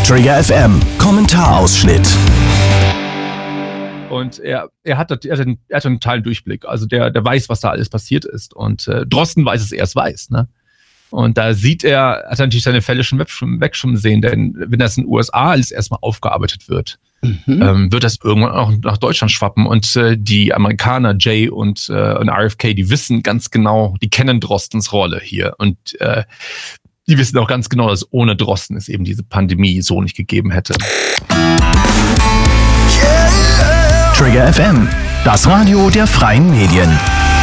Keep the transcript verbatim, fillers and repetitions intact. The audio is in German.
Trigger F M, Kommentarausschnitt. Und er, er, hat, er, hat einen, er hat einen totalen Durchblick. Also der, der weiß, was da alles passiert ist. Und äh, Drosten weiß es erst weiß. Ne? Und da sieht er, hat er natürlich seine Fälle schon wegschwimmen sehen. Denn wenn das in den U S A alles erstmal aufgearbeitet wird, mhm. ähm, wird das irgendwann auch nach Deutschland schwappen. Und äh, die Amerikaner, Jay und, äh, und R F K, die wissen ganz genau, die kennen Drostens Rolle hier. Und äh, die wissen auch ganz genau, dass ohne Drosten es eben diese Pandemie so nicht gegeben hätte. Trigger F M, das Radio der freien Medien.